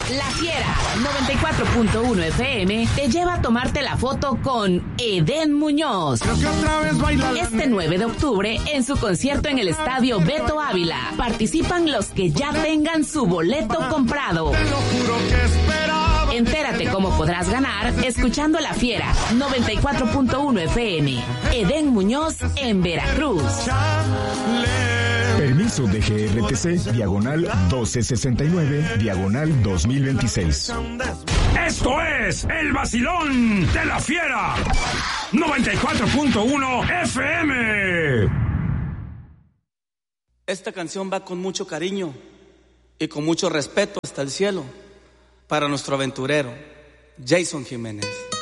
La Fiera 94.1 FM te lleva a tomarte la foto con Edén Muñoz. Este 9 de octubre en su concierto en el Estadio Beto Ávila. Participan los que ya tengan su boleto comprado. Entérate cómo podrás ganar escuchando La Fiera 94.1 FM. Edén Muñoz en Veracruz. Permiso de GRTC, diagonal 1269, diagonal 2026. Esto es El Vacilón de La Fiera 94.1 FM. Esta canción va con mucho cariño y con mucho respeto hasta el cielo para nuestro aventurero, Jason Jiménez.